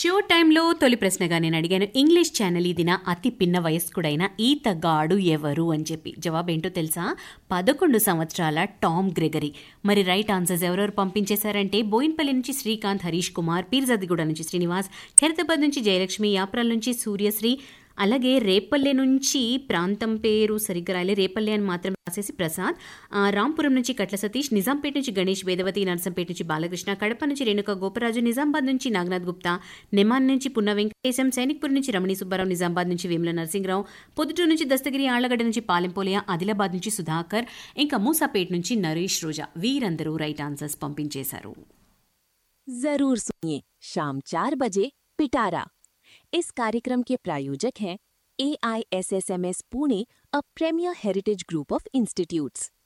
Show టైంలో తొలి ప్రశ్నగా నేను అడిగాను, ఇంగ్లీష్ ఛానల్ ఇది నా అతి పిన్న వయస్కుడైన ఈతగాడు ఎవరు అని చెప్పి. జవాబేంటో తెలుసా? 11 సంవత్సరాల టామ్ గ్రెగరీ. మరి రైట్ ఆన్సర్స్ ఎవరెవరు పంపించేశారంటే, బోయిన్పల్లి నుంచి శ్రీకాంత్, హరీష్ కుమార్, పీర్జాదిగూడ నుంచి శ్రీనివాస్, ఖైరతాబాద్ నుంచి జయలక్ష్మి, యాప్రాల్ నుంచి సూర్యశ్రీ, అలాగే రేపల్లె నుంచి ప్రాంతం పేరు సరిగ్గా రాయలే, రేపల్లె అని మాత్రం రాసేసి ప్రసాద్, రాంపురం నుంచి కట్ల సతీష్, నిజాంపేట నుంచి గణేష్, వేదవతి, నర్సంపేట నుంచి బాలకృష్ణ, కడప నుంచి రేణుక గోపరాజు, నిజామాబాద్ నుంచి నాగనాథ్ గుప్తా, నెమాన్ నుంచి పున్న వెంకటేశం, సైనిక్పూర్ నుంచి రమణి సుబ్బారావు, నిజామాబాద్ నుంచి వేముల నరసింహరావు, పొద్దుటూరు నుంచి దస్తగిరి, ఆళ్లగడ్డ నుంచి పాలెంపోలియా, ఆదిలాబాద్ నుంచి సుధాకర్, ఇంకా మూసాపేట నుంచి నరేష్ రోజా. వీరందరూ రైట్ ఆన్సర్స్ పంపించేశారు. जरूर सुनिए शाम 4 बजे पिटारा। इस कार्यक्रम के प्रायोजक हैं AISSMS Pune, a premiere heritage group of institutes.